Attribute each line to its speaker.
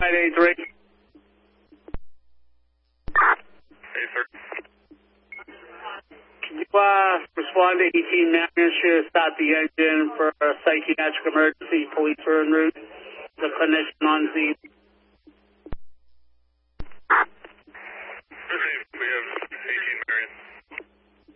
Speaker 1: 583.
Speaker 2: Hey, sir.
Speaker 1: Can you respond to 18 Marion Street, stop the engine for a psychiatric emergency? Police are en route. The clinician on scene.